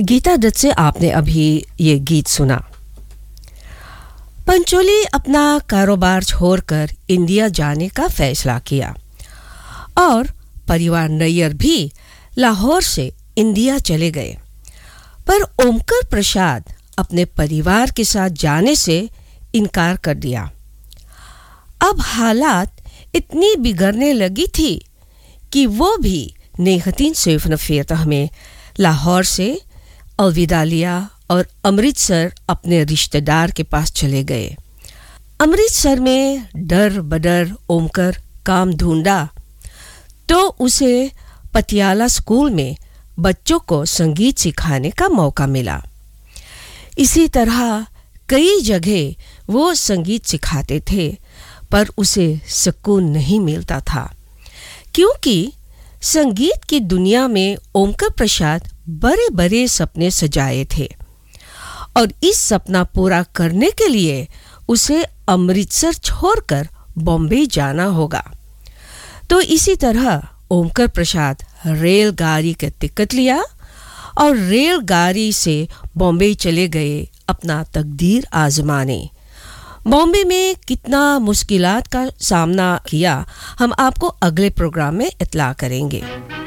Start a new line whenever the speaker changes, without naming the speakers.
गीता दत्त से आपने अभी ये गीत सुना। पंचोली अपना कारोबार छोड़कर इंडिया जाने का फैसला किया और परिवार नैयर भी लाहौर से इंडिया चले गए, पर ओमकर प्रसाद अपने परिवार के साथ जाने से इनकार कर दिया। अब हालात इतनी बिगड़ने लगी थी कि वो भी 1947 में लाहौर से अलविदा लिया और अमृतसर अपने रिश्तेदार के पास चले गए। अमृतसर में डर बडर ओमकर काम ढूंढा तो उसे पटियाला स्कूल में बच्चों को संगीत सिखाने का मौका मिला। इसी तरह कई जगह वो संगीत सिखाते थे, पर उसे सुकून नहीं मिलता था, क्योंकि संगीत की दुनिया में ओमकर प्रसाद बड़े-बड़े सपने सजाए थे और इस सपना पूरा करने के लिए उसे अमृतसर छोड़कर बॉम्बे जाना होगा। तो इसी तरह ओमकर प्रसाद रेलगाड़ी का टिकट लिया और रेलगाड़ी से बॉम्बे चले गए अपना तकदीर आजमाने। बॉम्बे में कितना मुश्किलात का सामना किया, हम आपको अगले प्रोग्राम में इत्तला करेंगे।